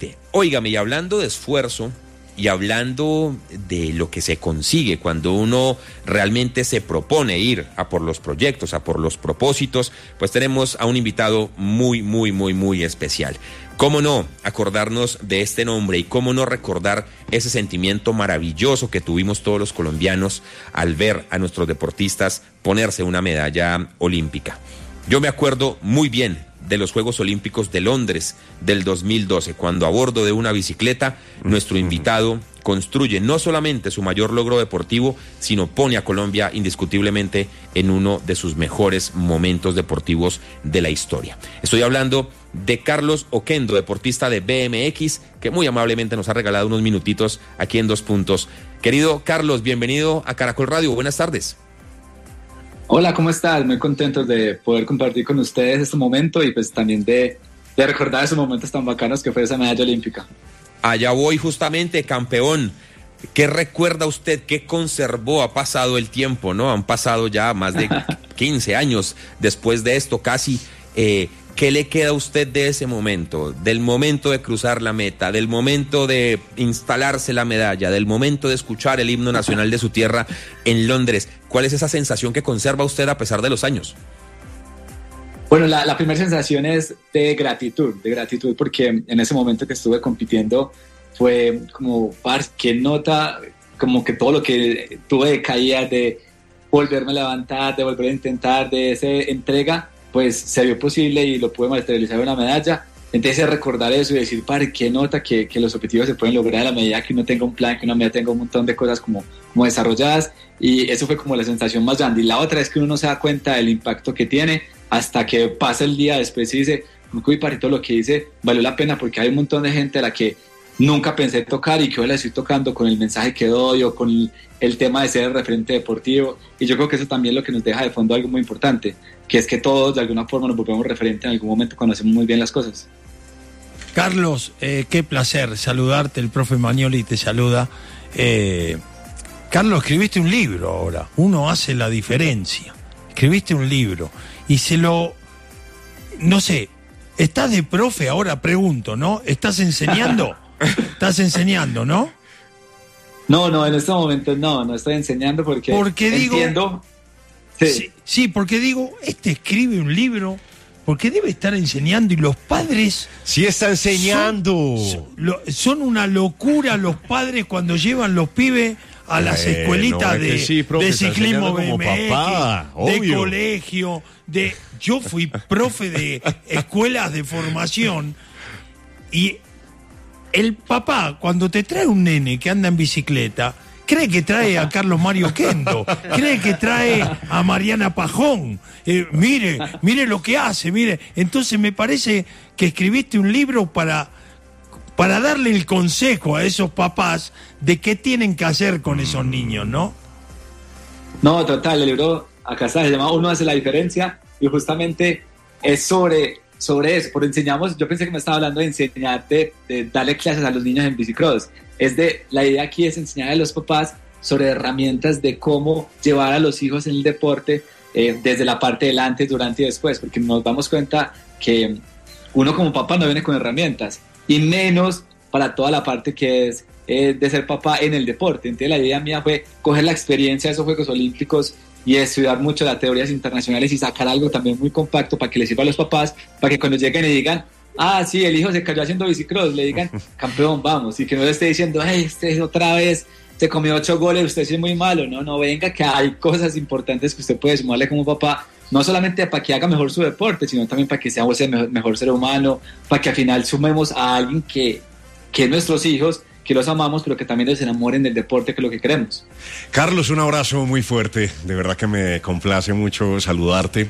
Totalmente. Óigame, y hablando de esfuerzo y hablando de lo que se consigue cuando uno realmente se propone ir a por los proyectos, a por los propósitos, pues tenemos a un invitado muy especial. ¿Cómo no acordarnos de este nombre y cómo no recordar ese sentimiento maravilloso que tuvimos todos los colombianos al ver a nuestros deportistas ponerse una medalla olímpica? Yo me acuerdo muy bien de los Juegos Olímpicos de Londres del 2012, cuando a bordo de una bicicleta, nuestro invitado construye no solamente su mayor logro deportivo, sino pone a Colombia indiscutiblemente en uno de sus mejores momentos deportivos de la historia. Estoy hablando de Carlos Oquendo, deportista de BMX, que muy amablemente nos ha regalado unos minutitos aquí en Dos Puntos. Querido Carlos, bienvenido a Caracol Radio. Buenas tardes. Hola, ¿cómo estás? Muy contentos de poder compartir con ustedes este momento y pues también de recordar esos momentos tan bacanos que fue esa medalla olímpica. Allá voy justamente, campeón. ¿Qué recuerda usted? ¿Qué conservó? Ha pasado el tiempo, ¿no? Han pasado ya más de 15 años después de esto, casi. ¿Qué le queda a usted de ese momento? Del momento de cruzar la meta, del momento de instalarse la medalla, del momento de escuchar el himno nacional de su tierra en Londres. ¿Cuál es esa sensación que conserva usted a pesar de los años? Bueno, la primera sensación es de gratitud porque en ese momento que estuve compitiendo fue como, que nota, como que todo lo que tuve de caída, de volverme a levantar, de volver a intentar, de esa entrega, pues se vio posible y lo pude materializar en una medalla. Entonces recordar eso y decir, qué nota que los objetivos se pueden lograr a la medida que uno tenga un plan, que uno tenga un montón de cosas como desarrolladas, y eso fue como la sensación más grande. Y la otra es que uno no se da cuenta del impacto que tiene hasta que pasa el día después y dice, uy, todo lo que hice valió la pena, porque hay un montón de gente a la que nunca pensé tocar y que hoy la estoy tocando con el mensaje que doy o con el tema de ser el referente deportivo. Y yo creo que eso también es lo que nos deja de fondo algo muy importante, que es que todos de alguna forma nos volvemos referente en algún momento cuando hacemos muy bien las cosas. Carlos, qué placer saludarte, el profe Magnoli te saluda. Carlos, escribiste un libro ahora, Uno hace la diferencia. Escribiste un libro y no sé, ¿estás de profe ahora? Pregunto, ¿no? ¿Estás enseñando? ¿Estás enseñando, no? No, en este momento no estoy enseñando porque entiendo. Sí, porque digo, escribe un libro porque debe estar enseñando y los padres... Sí está enseñando. Son una locura los padres cuando llevan los pibes a las escuelitas de ciclismo BMX, papá, de colegio, yo fui profe de escuelas de formación y el papá cuando te trae un nene que anda en bicicleta cree que trae a Carlos Mario Oquendo, cree que trae a Mariana Pajón, mire lo que hace, mire. Entonces me parece que escribiste un libro para darle el consejo a esos papás de qué tienen que hacer con esos niños, ¿no? No, total, el libro acá está, se llama Uno hace la diferencia y justamente es sobre eso, porque enseñamos, yo pensé que me estaba hablando de enseñar, de darle clases a los niños en bicicross. La idea aquí es enseñar a los papás sobre herramientas de cómo llevar a los hijos en el deporte desde la parte del antes, durante y después, porque nos damos cuenta que uno como papá no viene con herramientas, y menos para toda la parte que es de ser papá en el deporte. Entonces la idea mía fue coger la experiencia de esos Juegos Olímpicos y estudiar mucho las teorías internacionales y sacar algo también muy compacto para que les sirva a los papás, para que cuando lleguen y digan, sí, el hijo se cayó haciendo bicicross, le digan, campeón, vamos, y que no le esté diciendo, usted otra vez se comió 8 goles, usted sí es muy malo. No, venga, que hay cosas importantes que usted puede sumarle como papá, no solamente para que haga mejor su deporte, sino también para que sea mejor ser humano, para que al final sumemos a alguien que es nuestros hijos, que los amamos, pero que también se enamoren del deporte, que es lo que queremos. Carlos, un abrazo muy fuerte, de verdad que me complace mucho saludarte.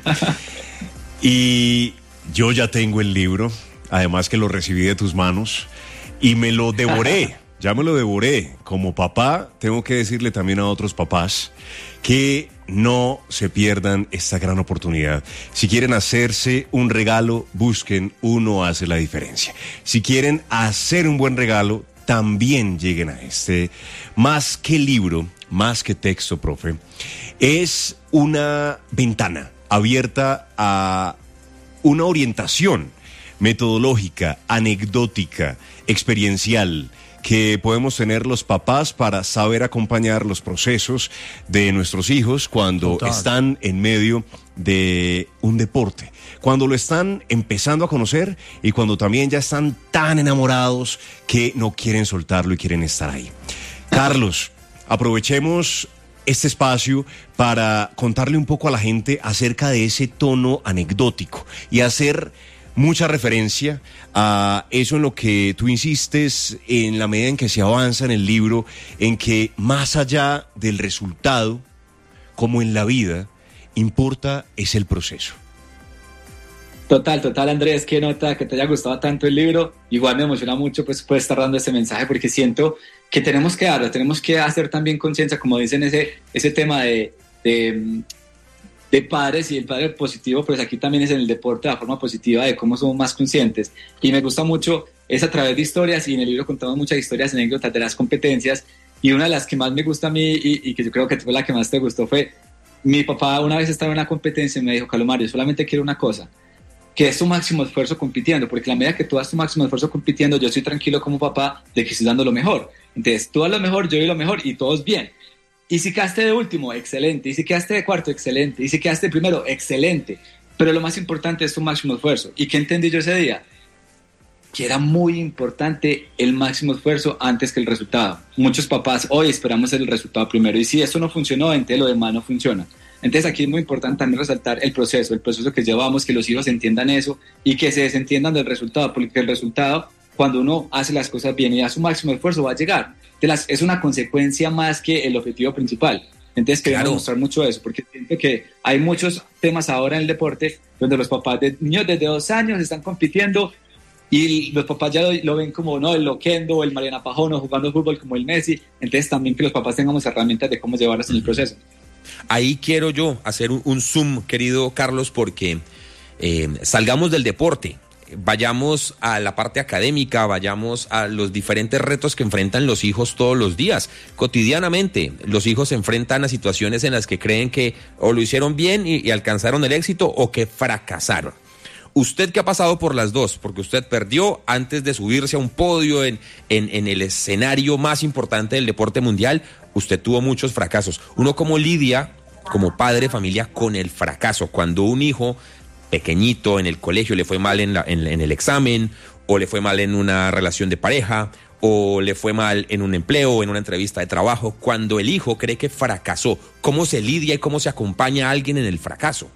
Y yo ya tengo el libro, además que lo recibí de tus manos y me lo devoré. Ya me lo devoré. Como papá, tengo que decirle también a otros papás que no se pierdan esta gran oportunidad. Si quieren hacerse un regalo, busquen Uno hace la diferencia. Si quieren hacer un buen regalo, también lleguen a este. Más que libro, más que texto, profe, es una ventana abierta a una orientación metodológica, anecdótica, experiencial, que podemos tener los papás para saber acompañar los procesos de nuestros hijos cuando están en medio de un deporte, cuando lo están empezando a conocer y cuando también ya están tan enamorados que no quieren soltarlo y quieren estar ahí. Carlos, aprovechemos este espacio para contarle un poco a la gente acerca de ese tono anecdótico y hacer mucha referencia a eso en lo que tú insistes en la medida en que se avanza en el libro, en que más allá del resultado, como en la vida, importa es el proceso. Total, Andrés, qué nota que te haya gustado tanto el libro. Igual me emociona mucho pues estar dando ese mensaje porque siento que tenemos que darlo, tenemos que hacer también conciencia, como dicen, ese tema de padres, y el padre positivo, pues aquí también es en el deporte, la forma positiva de cómo somos más conscientes. Y me gusta mucho, es a través de historias, y en el libro contamos muchas historias, anécdotas de las competencias, y una de las que más me gusta a mí, y que yo creo que fue la que más te gustó, fue mi papá una vez estaba en una competencia y me dijo: Carlos Mario, solamente quiero una cosa, que es tu máximo esfuerzo compitiendo, porque a la medida que tú das tu máximo esfuerzo compitiendo, yo estoy tranquilo como papá de que estoy dando lo mejor. Entonces, tú das lo mejor, yo doy lo mejor y todos bien. Y si quedaste de último, excelente. Y si quedaste de cuarto, excelente. Y si quedaste de primero, excelente. Pero lo más importante es tu máximo esfuerzo. ¿Y qué entendí yo ese día? Que era muy importante el máximo esfuerzo antes que el resultado. Muchos papás hoy esperamos el resultado primero. Y si eso no funcionó, entonces lo demás no funciona. Entonces aquí es muy importante también resaltar el proceso que llevamos, que los hijos entiendan eso y que se desentiendan del resultado, porque el resultado, cuando uno hace las cosas bien y da su máximo esfuerzo, va a llegar. Es una consecuencia más que el objetivo principal. Entonces queremos mostrar mucho eso, porque siento que hay muchos temas ahora en el deporte donde los papás de niños desde 2 años están compitiendo y los papás ya lo ven como el Loquendo, el Mariana Pajón, o jugando fútbol como el Messi. Entonces también que los papás tengamos herramientas de cómo llevarlas en el proceso. Ahí quiero yo hacer un zoom, querido Carlos, porque salgamos del deporte, vayamos a la parte académica, vayamos a los diferentes retos que enfrentan los hijos todos los días. Cotidianamente, los hijos se enfrentan a situaciones en las que creen que o lo hicieron bien y alcanzaron el éxito, o que fracasaron. Usted que ha pasado por las dos, porque usted perdió antes de subirse a un podio en el escenario más importante del deporte mundial, usted tuvo muchos fracasos. Uno cómo lidia, como padre de familia, con el fracaso. Cuando un hijo pequeñito en el colegio le fue mal en el examen, o le fue mal en una relación de pareja, o le fue mal en un empleo o en una entrevista de trabajo, cuando el hijo cree que fracasó, ¿cómo se lidia y cómo se acompaña a alguien en el fracaso?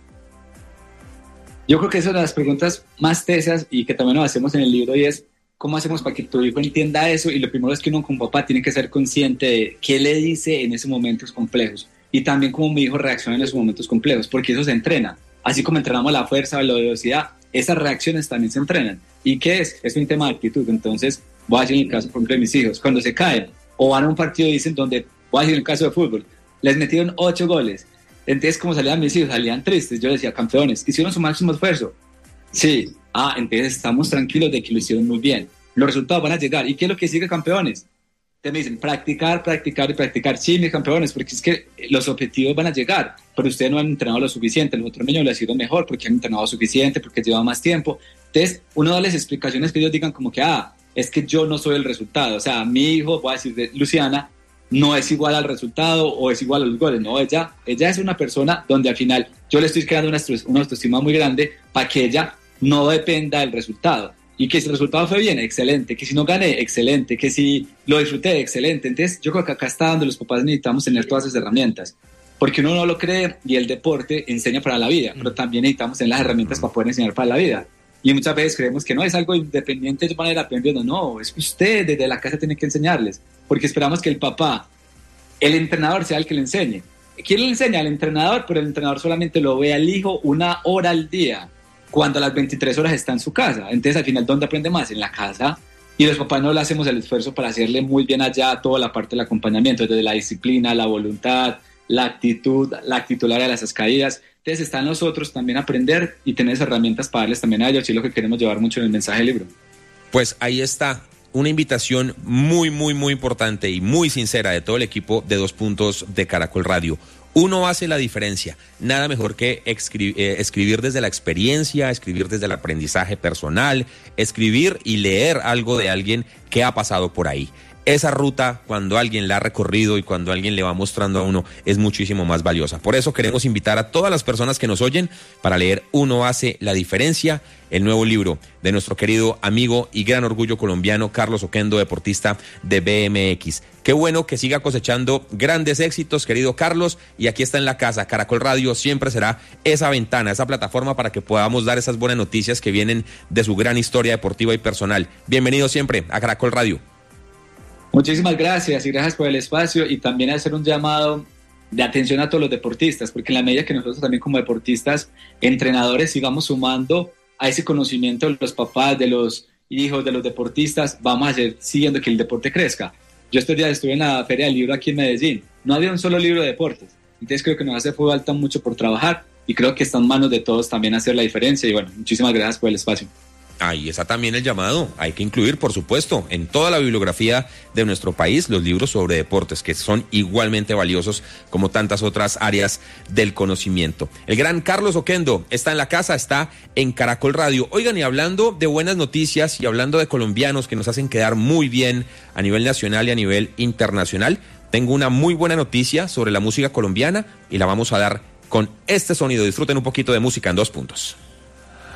Yo creo que esa es una de las preguntas más tesas y que también nos hacemos en el libro, y es: ¿cómo hacemos para que tu hijo entienda eso? Y lo primero es que uno como papá tiene que ser consciente de qué le dice en esos momentos complejos, y también cómo mi hijo reacciona en esos momentos complejos, porque eso se entrena. Así como entrenamos la fuerza o la velocidad, esas reacciones también se entrenan. ¿Y qué es? Es un tema de actitud. Entonces, voy a decir en el caso, por ejemplo, de mis hijos, cuando se caen o van a un partido y dicen, voy a decir en el caso de fútbol, les metieron 8 goles. Entonces, como salían mis hijos, salían tristes. Yo les decía: campeones, ¿hicieron su máximo esfuerzo? Sí. Entonces estamos tranquilos de que lo hicieron muy bien. Los resultados van a llegar. ¿Y qué es lo que sigue, campeones? Te me dicen: practicar. Sí, mis campeones, porque es que los objetivos van a llegar, pero ustedes no han entrenado lo suficiente. Los otros niños lo han sido mejor porque han entrenado suficiente, porque lleva más tiempo. Entonces, uno da las explicaciones que ellos digan como que, es que yo no soy el resultado. O sea, mi hijo, voy a decir de Luciana, no es igual al resultado o es igual a los goles. No, ella es una persona donde al final yo le estoy creando una autoestima muy grande para que ella no dependa del resultado. Y que si el resultado fue bien, excelente. Que si no gané, excelente. Que si lo disfruté, excelente. Entonces, yo creo que acá está donde los papás necesitamos tener todas esas herramientas. Porque uno no lo cree y el deporte enseña para la vida, pero también necesitamos tener las herramientas para poder enseñar para la vida. Y muchas veces creemos que no es algo independiente de manera aprendiendo. No, es que usted desde la casa tiene que enseñarles. Porque esperamos que el papá, el entrenador, sea el que le enseñe. ¿Quién le enseña? Al entrenador, pero el entrenador solamente lo ve al hijo 1 hora al día, cuando a las 23 horas está en su casa. Entonces, al final, ¿dónde aprende más? En la casa. Y los papás no le hacemos el esfuerzo para hacerle muy bien allá toda la parte del acompañamiento, desde la disciplina, la voluntad, la actitud a la hora de las caídas. Entonces, está en nosotros también aprender y tener esas herramientas para darles también a ellos, y es lo que queremos llevar mucho en el mensaje del libro. Pues ahí está una invitación muy, muy, muy importante y muy sincera de todo el equipo de 2 Puntos de Caracol Radio. Uno hace la diferencia. Nada mejor que escribir desde la experiencia, escribir desde el aprendizaje personal, escribir y leer algo de alguien que ha pasado por ahí. Esa ruta, cuando alguien la ha recorrido y cuando alguien le va mostrando a uno, es muchísimo más valiosa. Por eso queremos invitar a todas las personas que nos oyen para leer Uno hace la diferencia, el nuevo libro de nuestro querido amigo y gran orgullo colombiano Carlos Oquendo, deportista de BMX. Qué bueno que siga cosechando grandes éxitos, querido Carlos, y aquí está en la casa. Caracol Radio siempre será esa ventana, esa plataforma para que podamos dar esas buenas noticias que vienen de su gran historia deportiva y personal. Bienvenido siempre a Caracol Radio. Muchísimas gracias y gracias por el espacio, y también hacer un llamado de atención a todos los deportistas, porque en la medida que nosotros también como deportistas, entrenadores, sigamos sumando a ese conocimiento de los papás, de los hijos, de los deportistas, vamos a seguir siguiendo que el deporte crezca. Yo estos días estuve en la Feria del Libro aquí en Medellín, no había un solo libro de deportes, entonces creo que nos hace falta mucho por trabajar y creo que está en manos de todos también hacer la diferencia, y bueno, muchísimas gracias por el espacio. Ahí está también el llamado. Hay que incluir, por supuesto, en toda la bibliografía de nuestro país los libros sobre deportes, que son igualmente valiosos como tantas otras áreas del conocimiento. El gran Carlos Oquendo está en la casa, está en Caracol Radio. Oigan, y hablando de buenas noticias y hablando de colombianos que nos hacen quedar muy bien a nivel nacional y a nivel internacional, tengo una muy buena noticia sobre la música colombiana y la vamos a dar con este sonido. Disfruten un poquito de música en 2 puntos.